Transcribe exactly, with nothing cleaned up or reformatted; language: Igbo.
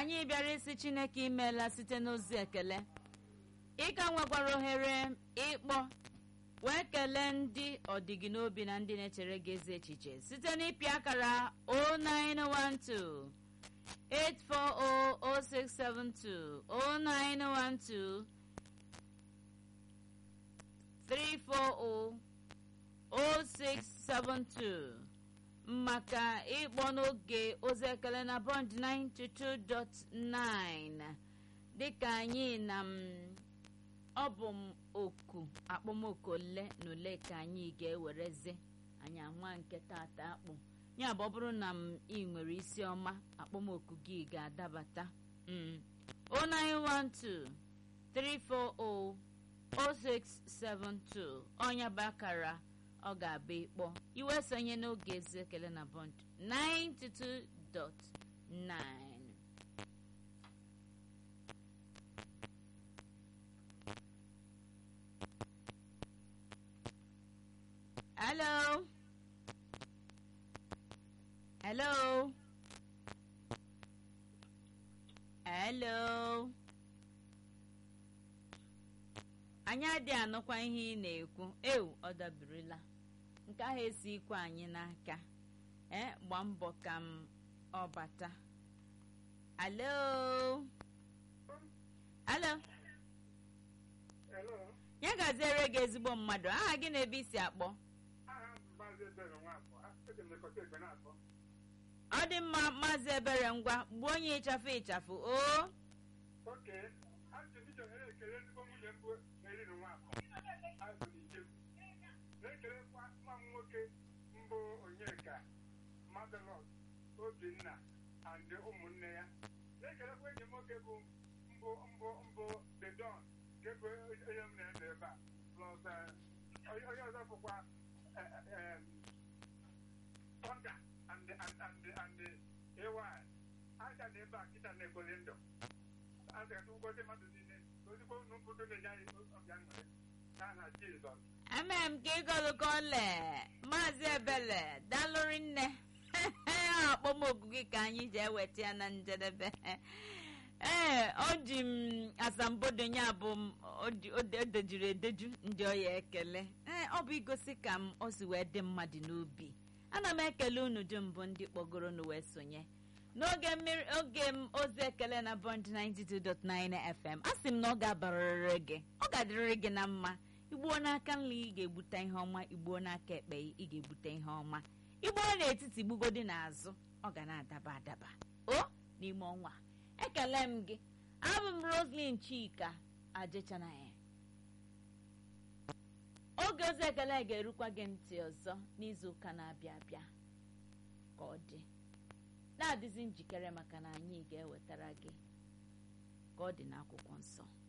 anyị bịara isi Chineke imeela site n'ozi ekele. Ị ka nwekwara ohere ịkpọ wee kelee ndị ọdịgị n'obi na ndị na-echere gị ezi echiche site n'ịpị akara zero nine one two eight four zero zero six seven two zero nine one two three four zero zero six seven two maka ịkpọ n'oge ozi ekele na Bond ninety-two point nine dịka anyị na m ọ bụ m oku akpọmoku ole na ole ka anyị ga-ewerezi anyị anwa nke tata akpụ ya bụ ọ bụrụ na m ị nwere isi ọma akpọmoku gị ga-adabata zero nine one two three four zero zero six seven two ọnya bụ akara ọ ga-abụ ịkpọ iwe sonye n'oge ezi ekele na Bond ninety-two point nine. Hello. Hello. Hello. Anyị adị anụkwa ihe ị na-ekwu. Ew, ọ dabirila. Nke ahụ esi ikwe anyị n'aka. Eh, gba mbọ ka m ọ bata. Hello. Hello. Hello. Ya gaziere gị ezigbo mmadụ. Aha gị na ebe isi akpọ? Ọ dị mma Maazị Ebere ngwa gbuo onye ịchafụ ịchafụ o na-ekelekwa nwa m nwoke mbụ Onyeka Madelot Obinna and ụmụnne ya na-ekelekwa enyi m nwoke bụ mbụ mbụ mbụ The Don nke bụ onye m na-ede ebe a plus onye ọzọ bụkwa Tonga and and and and Ewa aja na ebe a kita na ekole ndụ aja ka ụgwọzi mmadụ niile ozugbo n'obodo na-enye anyị ọbịa nwere n'aha Jizọs. Amen ka ịgọlụgọle Maazị Ebele dalụrị nne akpọmoku gị ka anyị ji eweta ya na njedebe. Ee ọ dị m asambodo ya bụ o dejuru edeju ndị ọya ekele ee ọ bụ igosi ka m o si wee dị mmadụ n'obi. Ana m ekele unu dum bụ ndị kpọgoro nu wee sonye n'oge mmiri oge m ozi ekele na Bond ninety-two point nine F M. A sị m na ọ ga-abarịrị gị ọ ga-adịrịrị gị na mma. Igbuo n'aka nri ị ga-egbute ihe ọma, igbuo n'aka ekpe ị ga-egbute ihe ọma, igbuo n'etiti gbugodi n'azụ ọ ga na-adaba adaba o n'ime ọnwa. Ekele m gị abụ m Roslyn Chika Ajechanaya. Oge ozi ekele ga-erukwa gị ntị ọzọ n'izu ụka na-abịa abịa ka ọ dị na-adịzi njikere maka na anyị ga-ewetara gị ka ọ dị n'akwụkwọ nsọ.